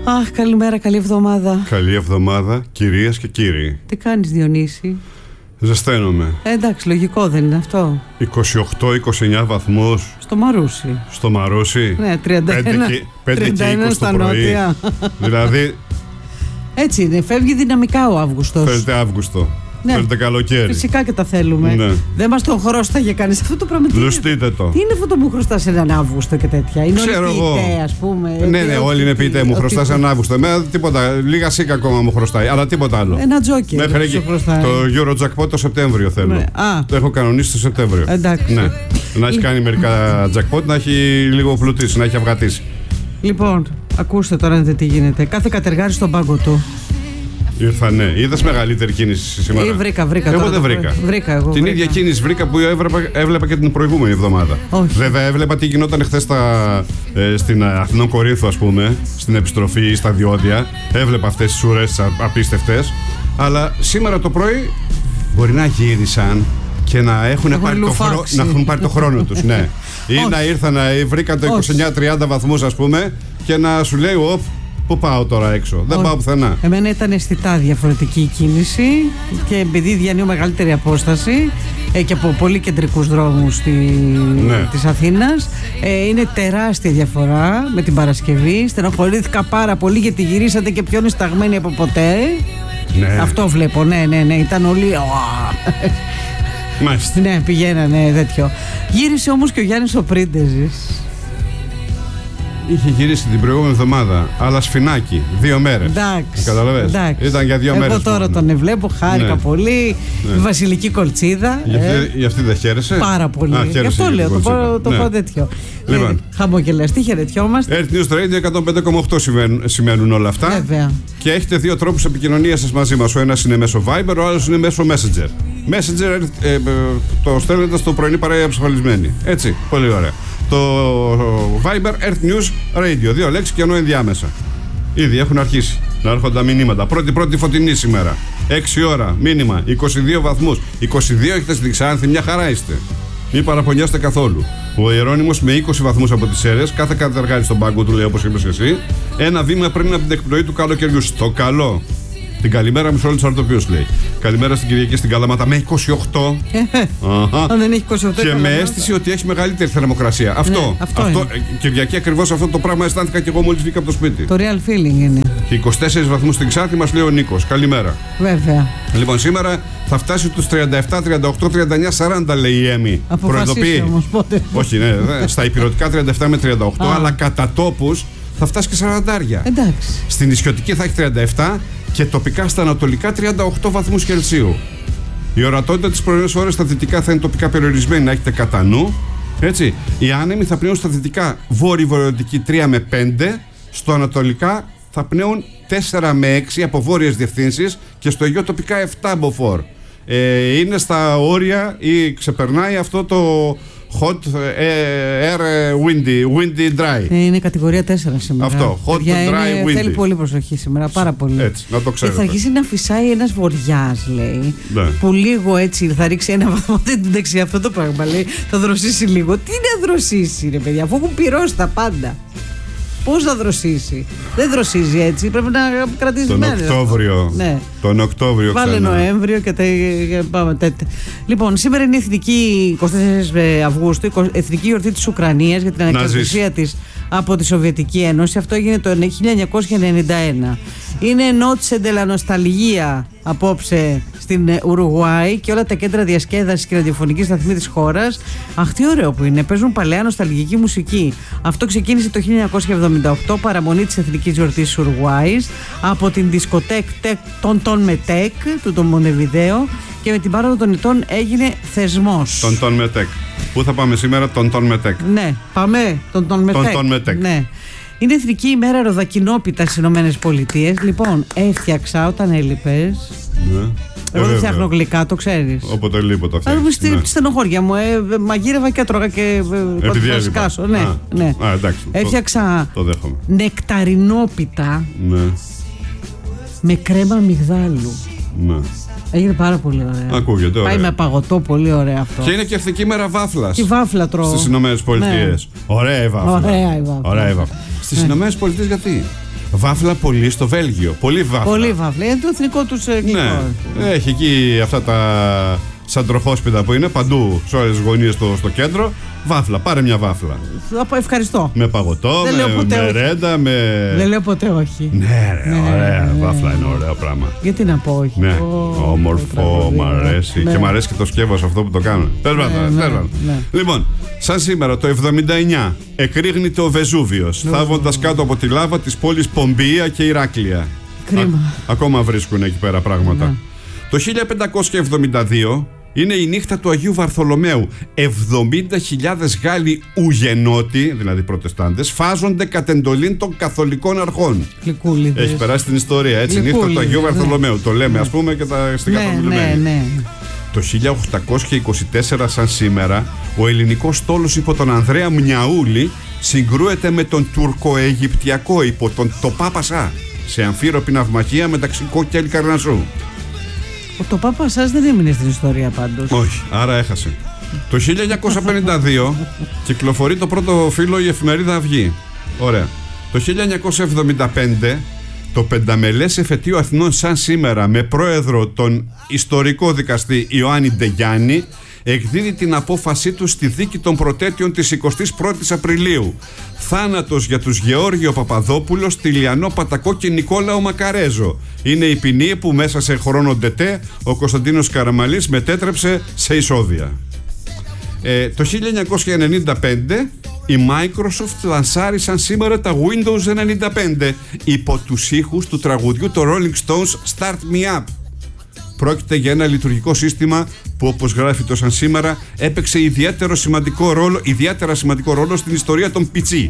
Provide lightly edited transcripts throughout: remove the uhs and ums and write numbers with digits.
Αχ, καλημέρα, καλή εβδομάδα. Καλή εβδομάδα, κυρίες και κύριοι. Τι κάνεις, Διονύση? Ζεσταίνομαι. Εντάξει, λογικό δεν είναι αυτό? 28-29 βαθμούς. Στο Μαρούσι. Στο Μαρούσι. Ναι, 31 και 20 στα το πρωί. νότια. Δηλαδή. Έτσι είναι, φεύγει δυναμικά ο Αύγουστος. Θέλετε Αύγουστο. Ναι. Θέλετε καλοκαίρι. Φυσικά και τα θέλουμε. Ναι. Δεν μας τον χρωστάγε κανείς αυτό το πράγμα. Λουστείτε το. Τι είναι αυτό που μου χρωστάς έναν Αύγουστο και τέτοια? Είναι Ξέρω όλοι εγώ. ποιητέ, ας πούμε. Ναι, όλοι είναι ποιητέ. Μου χρωστάς έναν Αύγουστο. Εμένα τίποτα. Λίγα σίκα ακόμα μου χρωστάει. Αλλά τίποτα άλλο. Ένα τζόκερ. Μέχρι εκεί. Το Eurojackpot το Σεπτέμβριο θέλω. Ναι. Το έχω κανονίσει το Σεπτέμβριο. Εντάξει. Ναι. Να έχει κάνει μερικά jackpot, να έχει λίγο πλουτίσει, να έχει αυγατήσει. Λοιπόν, ακούστε τώρα τι γίνεται. Κάθε κατεργάρι στον πάγκο του. Ήρθα, ναι. Είδες μεγαλύτερη κίνηση σήμερα? Βρήκα. Εγώ τώρα δεν βρήκα. Εγώ την ίδια κίνηση βρήκα που έβλεπα και την προηγούμενη εβδομάδα. Όχι. Βέβαια, έβλεπα τι γινόταν χθες στην Αθηνών Κορίνθου, ας πούμε, στην επιστροφή στα διόδια. Έβλεπα αυτές τις ουρές απίστευτες. Αλλά σήμερα το πρωί μπορεί να γύρισαν και να έχουν πάρει το χρόνο τους. Ναι. Ή να ήρθαν να βρήκαν το 29-30 βαθμούς, ας πούμε, και να σου λέει, πού πάω τώρα έξω? Δεν πάω πουθενά. Εμένα ήταν αισθητά διαφορετική η κίνηση και επειδή διανύω μεγαλύτερη απόσταση και από πολύ κεντρικούς δρόμους της Αθήνας, είναι τεράστια διαφορά με την Παρασκευή. Στενοχωρήθηκα πάρα πολύ γιατί γυρίσατε και πιο νησταγμένοι από ποτέ. Ναι. Αυτό βλέπω, ναι. Ήταν όλοι... Μάλιστα. Ναι, πηγαίνανε τέτοιο. Γύρισε όμως και ο Γιάννης ο Πρίντεζης. Είχε γυρίσει την προηγούμενη εβδομάδα, αλλά σφινάκι, 2 μέρες. Εντάξει. Ήταν για 2 μέρες. Εγώ τώρα τον βλέπω, χάρηκα πολύ. Ναι. Η βασιλική κολτσίδα. Για αυτή δεν χαίρεσαι? Πάρα πολύ. Γι' αυτό λέω, το πω τέτοιο. Λοιπόν. Χαμογελαστή, χαιρετιόμαστε. Earth News Radio 105,8 σημαίνουν όλα αυτά. Βέβαια. Και έχετε 2 τρόπους επικοινωνίας σας μαζί μας. Ο ένας είναι μέσω Viber, ο άλλος είναι μέσω Messenger. Messenger το στέλνετε στο πρωινή παρέα απασφαλισμένη. Έτσι, πολύ ωραία. Το Viber Earth News Radio, 2 λέξεις και ενώ ενδιάμεσα. Ήδη έχουν αρχίσει να έρχονται τα μηνύματα. Πρώτη φωτεινή σήμερα. 6 ώρα, μήνυμα, 22 βαθμούς. 22 έχετε στην Ξάνθη, μια χαρά είστε. Μην παραπονιάστε καθόλου. Ο Ιερώνυμος με 20 βαθμούς από τις Σέρρες, κάθε κατεργάρι στον πάγκο του, λέει, όπως είπες και εσύ. Ένα βήμα πριν από την εκπνοή του καλοκαιριού. Στο καλό. Την καλημέρα μου σε όλους τους αρτοπίους, λέει. Καλημέρα στην Κυριακή στην Καλαμάτα με 28. Αν δεν έχει 28. Και με αίσθηση ότι έχει μεγαλύτερη θερμοκρασία. Αυτό Κυριακή ακριβώς αυτό το πράγμα αισθάνθηκα και εγώ μόλις βγήκα από το σπίτι. Το real feeling είναι. Και 24 βαθμούς στην Ξάνθη μας λέει ο Νίκος. Καλημέρα. Βέβαια. Λοιπόν, σήμερα θα φτάσει τους 37, 38, 39, 40, λέει η Έμι. Προειδοποιεί. Όμως πότε? Όχι, ναι, στα υπηρετικά 37 με 38, αλλά κατά τόπους θα φτάσει και 40. Εντάξει. Στην Νησιωτική θα έχει 37 και τοπικά στα ανατολικά 38 βαθμούς Κελσίου. Η ορατότητα τις πρωινές ώρες στα δυτικά θα είναι τοπικά περιορισμένη, να έχετε κατά νου. Έτσι. Οι άνεμοι θα πνέουν στα δυτικά βόρειο-βορειοδυτική 3 με 5, στο ανατολικά θα πνέουν 4 με 6 από βόρειες διευθύνσεις και στο Αιγαίο τοπικά 7 μποφόρ. Είναι στα όρια ή ξεπερνάει αυτό το hot air windy dry. Είναι κατηγορία 4 σήμερα. Αυτό, hot dry windy. Θέλει πολύ προσοχή σήμερα, πάρα πολύ. Έτσι, να το ξέρετε. Θα αρχίσει να φυσάει ένας βοριάς, λέει. Ναι. Που λίγο έτσι θα ρίξει ένα βαθμό. Εντάξει, αυτό το πράγμα, λέει. Θα δροσίσει λίγο. Τι να δροσίσει, ρε παιδιά, αφού έχουν πυρώσει τα πάντα. Πώς θα δροσίσει? Δεν δροσίζει έτσι. Πρέπει να κρατήσει μέρες. Ναι. Τον Οκτώβριο βάλε ξανά. Νοέμβριο και πάμε τέτοια. Λοιπόν, σήμερα είναι η Εθνική 24 Αυγούστου, Εθνική Γιορτή της Ουκρανίας για την ανεξαρτησία της από τη Σοβιετική Ένωση. Αυτό έγινε το 1991. Είναι νότσε ντελανοσταλγία απόψε στην Ουρουγουάη και όλα τα κέντρα διασκέδασης και ραδιοφωνική σταθμή της χώρας. Αχ, τι ωραίο που είναι. Παίζουν παλαιά νοσταλγική μουσική. Αυτό ξεκίνησε το 1978, παραμονή της Εθνικής Γιορτής της Ουρουγουάης, από την δισκοτέκ Τον Μετέκ του το Μονεβιδέο, και με την πάροδο των ετών έγινε θεσμός. Τον Μετέκ. Πού θα πάμε σήμερα? Τον Μετέκ. Ναι, πάμε τον Μετέκ. Ναι. Είναι Εθνική ημέρα ροδακινόπιτα στις Ηνωμένες Πολιτείες. Λοιπόν, έφτιαξα όταν έλειπες. Ναι. Εγώ δεν φτιάχνω γλυκά, το ξέρεις. Όποτε λείπω το φτιάχνω. Στη στενοχώρια μου. Μαγείρευα και έτρωγα και θα σκάσω. Ναι. Εντάξει, έφτιαξα το νεκταρινόπιτα με κρέμα μυγδάλου. Ναι. Έγινε πάρα πολύ ωραία. Ακούγεται, ωραία. Πάει με παγωτό, πολύ ωραία αυτό. Και είναι και Εθνική μέρα βάφλας. Τι βάφλα τρώω. Στις Ηνωμένες Πολιτείες. Ναι. Ωραία η βάφλα. Ωραία η βάφλα. Στις Ηνωμένες Πολιτείες γιατί? Βάφλα πολύ στο Βέλγιο. Πολύ βάφλα. Πολύ βάφλα. Είναι το εθνικό τους κοινό. Ναι. Έχει εκεί αυτά τα σαντροχόσπιδα που είναι παντού σε όλες τις γωνίες στο κέντρο. Βάφλα, πάρε μια βάφλα. Ευχαριστώ. Με παγωτό, με μερέντα, με. Δεν λέω ποτέ όχι. Ναι, ωραία. Βάφλα είναι ωραίο πράγμα. Γιατί να πω όχι. Ναι, όμορφο, μ' αρέσει. Και μ' αρέσει και το σκεύος αυτό που το κάνω. Τέλος. Λοιπόν, σαν σήμερα το 79 εκρήγνεται ο Βεζούβιος, θάβοντας κάτω από τη λάβα τις πόλεις Πομπία και Ηράκλεια. Κρίμα. Ακόμα βρίσκουν εκεί πέρα πράγματα. Το 1572 είναι η νύχτα του Αγίου Βαρθολομαίου. 70.000 Γάλλοι ουγενότοι, δηλαδή προτεστάντες, φάζονται κατ' εντολήν των καθολικών αρχών. Γλυκούλιδες. Έχει περάσει την ιστορία, έτσι. Νύχτα του Αγίου Βαρθολομαίου. Το λέμε, ας πούμε, και στην καθομιλουμένη. Ναι. Το 1824, σαν σήμερα, ο ελληνικός στόλος υπό τον Ανδρέα Μνιαούλη συγκρούεται με τον τουρκο-αιγυπτιακό υπό τον Τοπά Πασά σε αμφίροπη ναυμαχία μεταξύ Κόκκι και Καρνασσού. Το Πάπα σας δεν έμεινε στην ιστορία πάντως. Όχι, άρα έχασε. Το 1952 κυκλοφορεί το πρώτο φύλλο η εφημερίδα Αυγή. Ωραία. Το 1975 το πενταμελές εφετείο Αθηνών σαν σήμερα με πρόεδρο τον ιστορικό δικαστή Ιωάννη Ντεγιάννη εκδίδει την απόφασή του στη δίκη των Πρωτέτειων της 21ης Απριλίου. Θάνατος για τους Γεώργιο Παπαδόπουλο, Τηλιανό Πατακό και Νικόλαο Μακαρέζο. Είναι η ποινή που μέσα σε χρόνο ντετέ ο Κωνσταντίνος Καραμαλής μετέτρεψε σε ισόβια. Το 1995 η Microsoft λανσάρισαν σήμερα τα Windows 95 υπό τους ήχους του τραγουδιού των Rolling Stones Start Me Up. Πρόκειται για ένα λειτουργικό σύστημα που, όπως γράφει το σαν σήμερα, έπαιξε ιδιαίτερα σημαντικό ρόλο στην ιστορία των PC.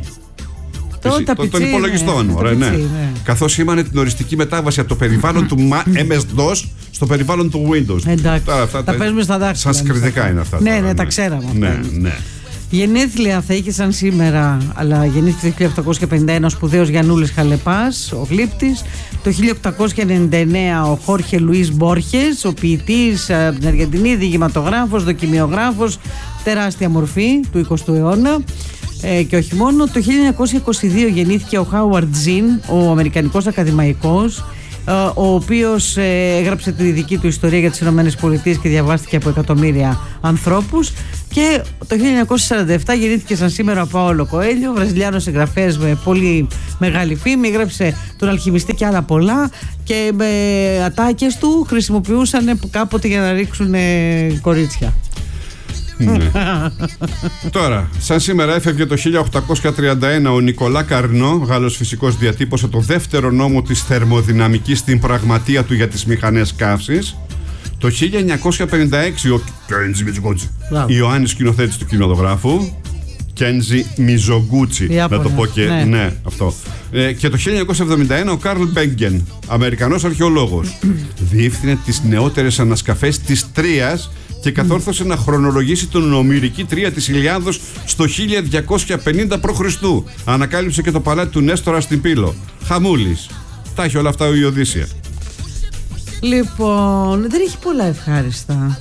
Των υπολογιστών. Ναι. Καθώς σήμανε την οριστική μετάβαση από το περιβάλλον του MS-DOS στο περιβάλλον του Windows. Εντάξει. Τα παίζουμε στα δάχτυλα. Σανσκριτικά είναι αυτά. Ναι, τα ξέραμε. Ναι. Γενέθλια θα είχε σαν σήμερα, αλλά γεννήθηκε το 1851 ο σπουδαίος Γιαννούλης Χαλεπάς, ο γλύπτης. Το 1899 ο Χόρχε Λουίς Μπόρχες, ο ποιητής από την Αργεντινή, διηγηματογράφος, δοκιμιογράφος, τεράστια μορφή του 20ου αιώνα. Και όχι μόνο. Το 1922 γεννήθηκε ο Χάουαρντ Ζιν, ο Αμερικανικός ακαδημαϊκός, ο οποίος έγραψε τη δική του ιστορία για τις ΗΠΑ και διαβάστηκε από εκατομμύρια ανθρώπους. Και το 1947 γεννήθηκε σαν σήμερα ο Πάολο Κοέλιο, βραζιλιάνος συγγραφέας με πολύ μεγάλη φήμη. Έγραψε τον Αλχημιστή και άλλα πολλά, και με ατάκες του χρησιμοποιούσαν κάποτε για να ρίξουν κορίτσια. Ναι. Τώρα, σαν σήμερα έφευγε το 1831 ο Νικολά Καρνό, Γάλλος φυσικός, διατύπωσε το δεύτερο νόμο της θερμοδυναμικής στην πραγματεία του για τις μηχανές καύσης. Το 1956 ο Κέντζι Μιζογκούτσι, Ιωάννης σκηνοθέτης του κινηματογράφου. Κέντζι Μιζογκούτσι, να το πω και ναι, αυτό. Και το 1971 ο Κάρλ Μπέγγεν, Αμερικανός αρχαιολόγος, διεύθυνε τις νεότερες ανασκαφές της Τρίας και κατόρθωσε να χρονολογήσει τον ομηρική Τρία της Ηλιάδος στο 1250 π.Χ. Ανακάλυψε και το παλάτι του Νέστορα στην Πύλο. Χαμούλης. Τα έχει όλα αυτά η Οδύσσια. Λοιπόν, δεν έχει πολλά ευχάριστα.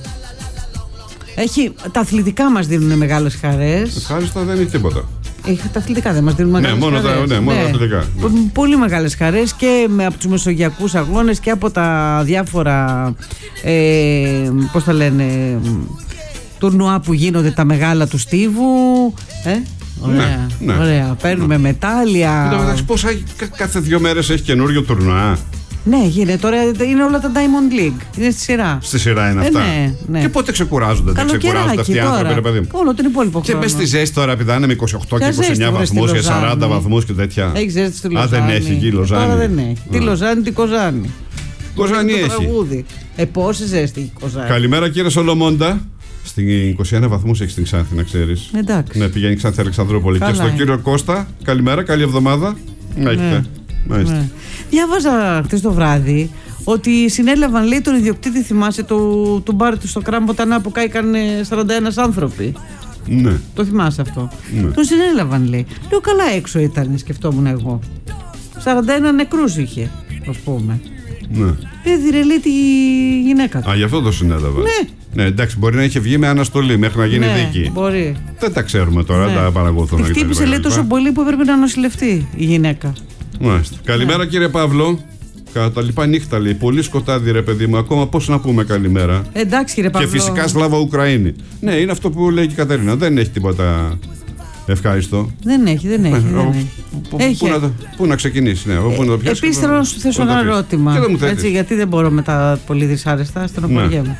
Τα αθλητικά μας δίνουν μεγάλες χαρές. Ευχάριστα δεν έχει τίποτα. Τα αθλητικά δεν μας δίνουν μεγάλες χαρές. Μόνο τα αθλητικά. Πολύ μεγάλες χαρές και από τους μεσογειακούς αγώνες και από τα διάφορα πώς τα λένε, τουρνουά που γίνονται, τα μεγάλα του Στίβου. Ωραία, ναι. Ωραία. Παίρνουμε μετάλλια. Πόσα κάθε 2 μέρες έχει καινούριο τουρνουά. Ναι, γίνεται. Τώρα είναι όλα τα Diamond League. Είναι στη σειρά. Στη σειρά είναι αυτά. Ναι. Και πότε ξεκουράζονται. Δεν ξεκουράζονται αυτοί οι άνθρωποι, ρε παιδί μου. Όλο τον υπόλοιπο χρόνο. Και με στη ζέστη τώρα, επειδή είναι με 28 και 29 βαθμούς και 40 βαθμούς και τέτοια. Έχει ζέστη στη Λοζάνη. Δεν έχει εκεί η Λοζάνη. Τώρα δεν έχει. Τι Λοζάνη, τι Κοζάνη. Κοζάνη έχει. Πόση ζέστη η Κοζάνη. Καλημέρα κύριε Σολομόντα. Στην 21 βαθμούς έχει στην Ξάνθη, να ξέρεις. Εντάξει. Ναι, πηγαίνει Ξάνθη Αλεξανδρούπολη. Και στον κύριο Κώστα, καλημέρα, καλή εβδομάδα. Να έχετε. Ναι. Διάβαζα χτες το βράδυ ότι συνέλαβαν, λέει, τον ιδιοκτήτη, θυμάσαι, του μπάρ του στο Κράμπο Τανά που κάηκαν 41 άνθρωποι. Ναι. Το θυμάσαι αυτό. Ναι. Τον συνέλαβαν, λέει. Λέω, καλά έξω ήταν, σκεφτόμουν εγώ. 41 νεκρούς είχε, ας πούμε. Ναι. Έδιρε, λέει, τη γυναίκα του. Γι' αυτό το συνέλαβαν. Ναι. Ναι, εντάξει, μπορεί να είχε βγει με αναστολή μέχρι να γίνει δίκη. Μπορεί. Δεν τα ξέρουμε τώρα, τα παρακολουθούμε. Χτύπησε, λέει, τόσο πολύ που έπρεπε να νοσηλευτεί η γυναίκα. Μάλιστα. Καλημέρα κύριε Παύλο. Κατά τα λοιπά νύχτα λέει. Πολύ σκοτάδι ρε παιδί μου. Ακόμα πώς να πούμε καλημέρα. Εντάξει κύριε Παύλο. Και φυσικά Σλάβα Ουκραίνη. Ναι, είναι αυτό που λέει και η Κατερίνα. Δεν έχει τίποτα ευχάριστο. Δεν έχει. Πού να ξεκινήσει, ναι. Επίσης θέλω να σου θέσω ένα ερώτημα. Έτσι, γιατί δεν μπορώ μετά πολύ δυσάρεστα, στενοχωριέμαι.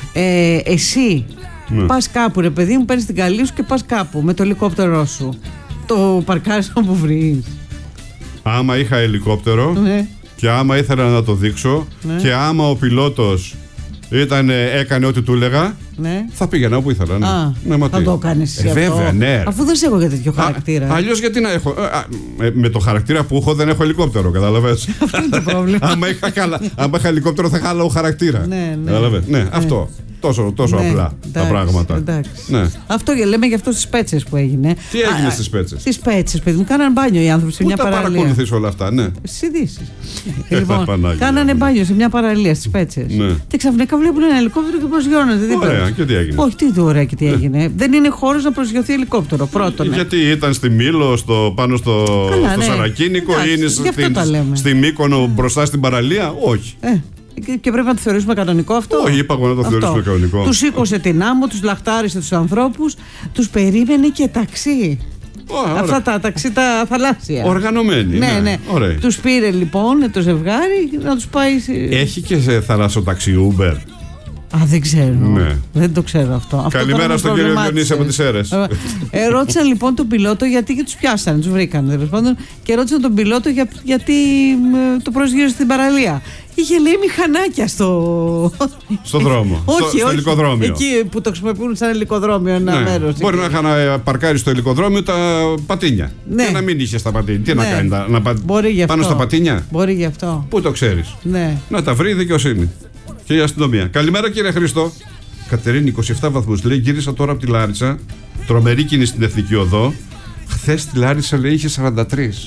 Εσύ πας κάπου ρε παιδί μου, παίρνεις την καλή σου και πας κάπου με το ελικόπτερό σου. Το παρκάρεις όπου βρεις. Άμα είχα ελικόπτερο, ναι. Και άμα ήθελα να το δείξω, ναι. Και άμα ο πιλότος έκανε ό,τι του έλεγα, ναι. Θα πήγαινα όπου ήθελα. Ναι. Θα το κάνεις εσύ αυτό. Βέβαια, ναι. Αφού δεν σε έχω για τέτοιο χαρακτήρα. Αλλιώς γιατί να έχω. Με το χαρακτήρα που έχω δεν έχω ελικόπτερο, καταλαβαίνεις. Αυτό είναι το πρόβλημα. άμα είχα ελικόπτερο θα είχα άλλο χαρακτήρα. Ναι, αυτό. Τόσο απλά τα πράγματα. Ναι. Αυτό λέμε για αυτό στις Πέτσες που έγινε. Τι έγινε στις Πέτσες? Στις Πέτσες, παιδί μου, κάνανε μπάνιο οι άνθρωποι σε μια παραλία. Πού τα παρακολουθείς όλα αυτά, ναι. Στις ειδήσεις. Λοιπόν, κάνανε μπάνιο σε μια παραλία στις Πέτσες. Ναι. Και ξαφνικά βλέπουν ένα ελικόπτερο και προσγειώνεται. Ωραία, και τι έγινε? Όχι, τι ωραία και τι έγινε. Δεν είναι χώρος να προσγειωθεί ελικόπτερο. Πρώτον. Γιατί ήταν στη Μήλο, πάνω στο Σαρακίνικο ή είναι στη Μύκονο μπροστά στην παραλία? Όχι. Και πρέπει να το θεωρήσουμε κανονικό αυτό. Όχι, είπα εγώ να το θεωρήσουμε κανονικό. Τους σήκωσε την άμμο, τους λαχτάρισε τους ανθρώπους, τους περίμενε και ταξί. Αυτά τα ταξί τα θαλάσσια. Οργανωμένοι. Ναι. Τους πήρε λοιπόν το ζευγάρι να τους πάει. Έχει και σε θαλάσσιο ταξί Uber? Δεν ξέρω. Ναι. Δεν το ξέρω αυτό. Καλημέρα στον κύριο Διονύση από τις Σέρρες. Ρώτησαν λοιπόν τον πιλότο γιατί τους πιάσανε, τους βρήκανε τέλος πάντων. Και ρώτησαν τον πιλότο γιατί το προσγείωσε στην παραλία. Είχε λέει μηχανάκια στο δρόμο. Στο ελικοδρόμιο. Εκεί που το χρησιμοποιούν σαν ελικοδρόμιο ένα μέρος. Μπορεί να είχαν παρκάρει στο ελικοδρόμιο τα πατίνια. Ναι. Και να μην είχε στα πατίνια. Τι να κάνει, πάνω στα πατίνια. Μπορεί γι' αυτό. Πού το ξέρεις? Ναι. Να τα βρει η δικαιοσύνη και η αστυνομία. Καλημέρα κύριε Χρήστο. Κατερίνη, 27 βαθμούς λέει. Γύρισα τώρα από τη Λάρισα. Τρομερή κίνηση στην Εθνική Οδό. Χθες στη Λάρισα λέει είχε 43.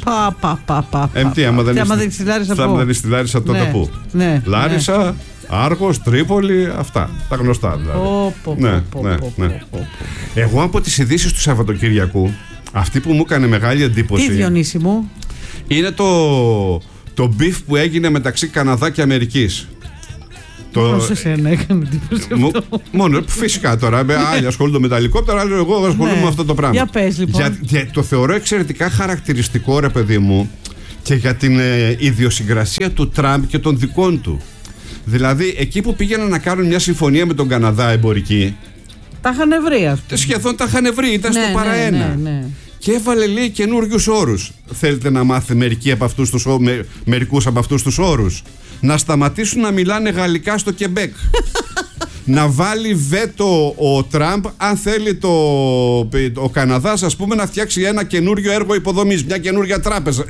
Άμα δεν είσαι στη Λάρισα τότε πού? Λάρισα, Άργος, Τρίπολη, αυτά. Τα γνωστά δηλαδή. Εγώ από τις ειδήσεις του Σαββατοκύριακου, αυτή που μου έκανε μεγάλη εντύπωση. Τι Διονύση μου? Είναι το μπιφ που έγινε μεταξύ Καναδά και Αμερικής. Μόνο σε σένα έκανε εντύπωση αυτό. Μόνο, φυσικά τώρα. Άλλοι ασχολούνται με τα ελικόπτερα, άλλοι εγώ ασχολούμαι με αυτό το πράγμα. Για πες λοιπόν. Το θεωρώ εξαιρετικά χαρακτηριστικό, ρε παιδί μου, και για την ιδιοσυγκρασία του Τραμπ και των δικών του. Δηλαδή, εκεί που πήγαιναν να κάνουν μια συμφωνία με τον Καναδά εμπορική. Τα είχαν βρει, ας πούμε. Σχεδόν τα είχαν βρει, ήταν στο παραένα. Και έβαλε λέει καινούριους όρους. Θέλετε να μάθετε μερικούς από αυτούς τους όρους? Να σταματήσουν να μιλάνε γαλλικά στο Κεμπέκ. Να βάλει βέτο ο Τραμπ αν θέλει ο Καναδάς, ας πούμε, να φτιάξει ένα καινούριο έργο υποδομής, μια καινούρια τράπεζα,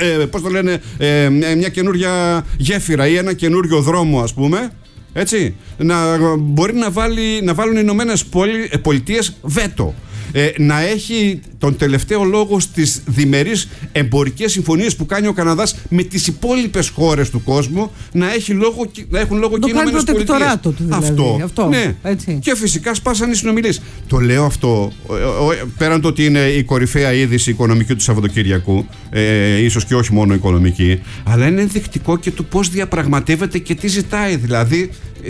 μια καινούρια γέφυρα ή ένα καινούριο δρόμο, ας πούμε. Έτσι, μπορεί να βάλουν οι Ηνωμένες Πολιτείες βέτο. Να έχει τον τελευταίο λόγο στις διμερείς εμπορικές συμφωνίες που κάνει ο Καναδάς με τις υπόλοιπες χώρες του κόσμου, να έχουν λόγο και οι Ηνωμένες Πολιτείες. Αυτό. Ναι. Έτσι. Και φυσικά σπάσαν οι συνομιλίες. Το λέω αυτό πέραν το ότι είναι η κορυφαία είδηση οικονομική του Σαββατοκύριακου, ίσως και όχι μόνο οικονομική, αλλά είναι ενδεικτικό και του πώς διαπραγματεύεται και τι ζητάει. Δηλαδή,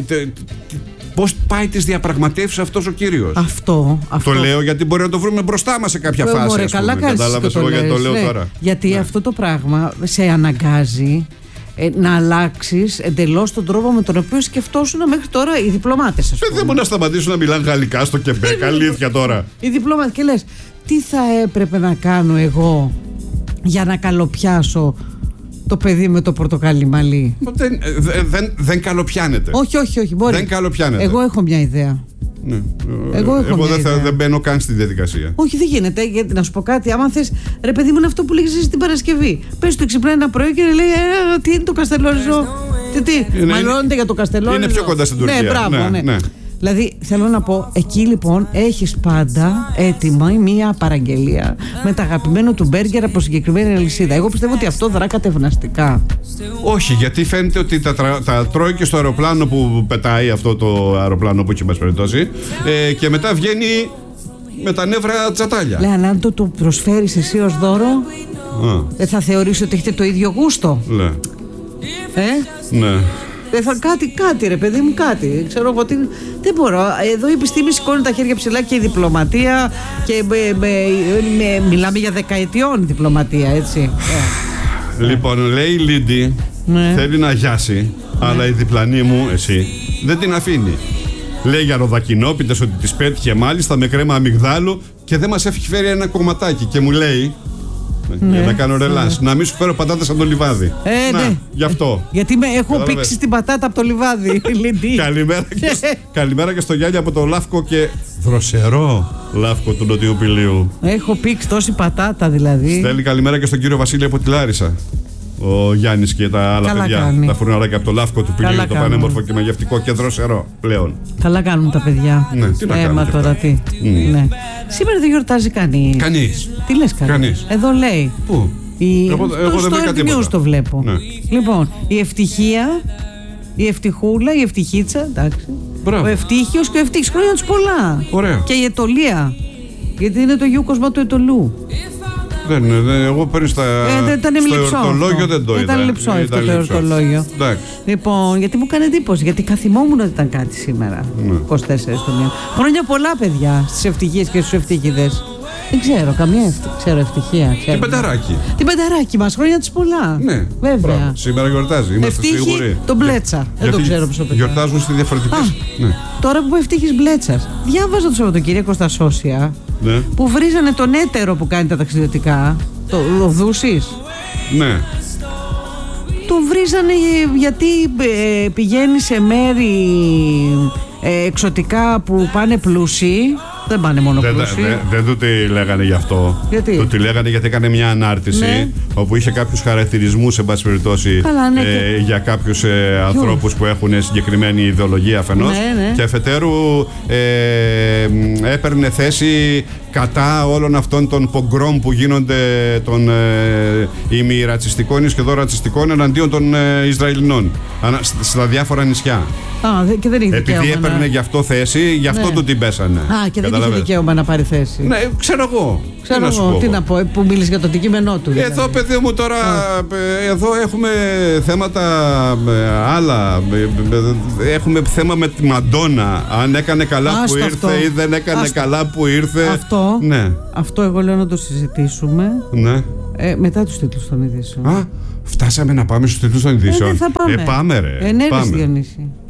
πώς πάει τις διαπραγματεύσεις αυτός ο κύριος. Αυτό. Το λέω γιατί μπορεί να το βρούμε μπροστά μας σε κάποια φάση. Κατάλαβες εγώ γιατί το λέω τώρα. Γιατί αυτό το πράγμα σε αναγκάζει να αλλάξεις εντελώς τον τρόπο με τον οποίο σκεφτόσουν μέχρι τώρα οι διπλωμάτες. Δεν μπορεί να σταματήσουν να μιλάνε γαλλικά στο Κεμπέκ. Αλήθεια τώρα. Οι διπλωμάτες. Και λες, τι θα έπρεπε να κάνω εγώ για να καλοπιάσω το παιδί με το πορτοκάλι μαλλί? Δεν καλοπιάνεται. Όχι, μπορεί. Δεν καλοπιάνεται. Εγώ έχω μια ιδέα. Ναι. Εγώ δεν μπαίνω καν στη διαδικασία. Όχι, δεν γίνεται. Γιατί να σου πω κάτι, άμα θες, ρε παιδί μου, είναι αυτό που λέγεις την Παρασκευή. Πες του ξυπνάει ένα πρωί και λέει τι είναι το Καστελόριζο? Τι μαλώνεται για το Καστελόριζο? Είναι πιο κοντά στην Τουρκία. Ναι, μπράβο, ναι. Δηλαδή, θέλω να πω, εκεί λοιπόν έχεις πάντα έτοιμα μία παραγγελία με τα αγαπημένο του μπέργκερ από συγκεκριμένη αλυσίδα. Εγώ πιστεύω ότι αυτό δρά κατευναστικά. Όχι, γιατί φαίνεται ότι τα τρώει και στο αεροπλάνο που πετάει, αυτό το αεροπλάνο που έχει μας περιπτώσει, και μετά βγαίνει με τα νεύρα τσατάλια. Λέει, αλλά αν το προσφέρεις εσύ ως δώρο. Θα θεωρήσει ότι έχετε το ίδιο γούστο. Ναι. Ναι. Κάτι ρε παιδί μου, κάτι. Ξέρω εγώ τι. Δεν μπορώ. Εδώ η επιστήμη σηκώνει τα χέρια ψηλά και η διπλωματία. Και μιλάμε για δεκαετιών διπλωματία, έτσι. Λοιπόν, λέει η Λίντι, θέλει να γιάσει, αλλά η διπλανή μου, εσύ, δεν την αφήνει. Λέει για ροδακινόπιτες ότι τις πέτυχε μάλιστα με κρέμα αμυγδάλου και δεν μας έχει φέρει ένα κομματάκι. Και μου λέει, για να κάνω ρελάς, να μην σου φέρω πατάτες από το λιβάδι. Ναι. Γι' αυτό. Γιατί έχω πήξει την πατάτα από το λιβάδι. Καλημέρα και στο Γιάννη από το Λάφκο και δροσερό Λάφκο του Νοτιού Πηλίου. Έχω πήξει τόση πατάτα δηλαδή. Στέλνει καλημέρα και στον κύριο Βασίλη από τη Λάρισα. Ο Γιάννης και τα άλλα παιδιά. Κάνει. Τα φουρναράκια από το Λάφκο του Πηλίου, το πανέμορφο και μαγευτικό και δροσερό πλέον. Καλά κάνουν τα παιδιά. Ναι, τι να κάνουν. Τώρα τι. Ναι. Σήμερα δεν γιορτάζει κανείς. Κανείς. Τι λες κανείς? Εδώ λέει. Πού? Εγώ δεν βρήκα τίποτα. News το βλέπω. Ναι. Λοιπόν, η ευτυχία, η ευτυχούλα, η ευτυχίτσα, εντάξει. Μπράβο. Ο ευτύχιος και ο ευτύχης. Χρόνια τους πολλά. Ωραία. Και η ετωλία. Γιατί είναι το Αγίου Κοσμά του Ετωλού. Εγώ πριν στο εορτολόγιο δεν το είδα. Ήταν λειψό αυτό το εορτολόγιο. Λοιπόν, γιατί μου έκανε εντύπωση, γιατί καθημόμουν ότι ήταν κάτι σήμερα. 24 του μήνα. Χρόνια πολλά, παιδιά, στις ευτυχίες και στους ευτυχίδες. Δεν ξέρω, καμία ευτυχία. Την Πενταράκη. Την Πενταράκη μας, χρόνια της πολλά. Ναι, βέβαια. Μπράβο. Σήμερα γιορτάζει, είμαστε σίγουροι. Τον Μπλέτσα. Δεν το ξέρω προσωπικά. Γιορτάζουν στη διαφορετική. Ναι. Τώρα που ευτύχης Μπλέτσας. Διάβαζα το Σαββατοκύριακο στα σώσια. Ναι. Που βρίζανε τον έτερο που κάνει τα ταξιδιωτικά. Το Δούσης. Ναι. Το βρίζανε γιατί πηγαίνει σε μέρη εξωτικά που πάνε πλούσιοι. Δεν πάνε μόνο πλούσιοι. Δεν του τη λέγανε γι' αυτό. Γιατί? Του τη λέγανε γιατί έκανε μια ανάρτηση όπου είχε κάποιους χαρακτηρισμούς, εν πάση περιπτώσει, για κάποιους ανθρώπους που έχουν συγκεκριμένη ιδεολογία αφενός. Και αφετέρου έπαιρνε θέση κατά όλων αυτών των πογκρόμ που γίνονται των ημιρατσιστικών ή σχεδόν ρατσιστικών εναντίον των Ισραηλινών στα διάφορα νησιά. Και δεν είχε επειδή έπαιρνε γι' αυτό θέση, γι' αυτό του την πέσανε. Και δεν είχε δικαίωμα να πάρει θέση. Ναι, ξέρω εγώ. Τι να πω, που μίλησε για το αντικείμενό του. Δηλαδή. Εδώ, παιδί μου, τώρα εδώ έχουμε θέματα άλλα. Έχουμε θέμα με τη Μαντόνα. Αν έκανε καλά που ήρθε ή δεν έκανε καλά που ήρθε. Αυτό, αυτό εγώ λέω να το συζητήσουμε μετά τους τίτλους των ειδήσεων. Φτάσαμε να πάμε στους τίτλους των ειδήσεων. Δεν θα πάμε. Πάμε ρε. Ενέργειες, Διονύση.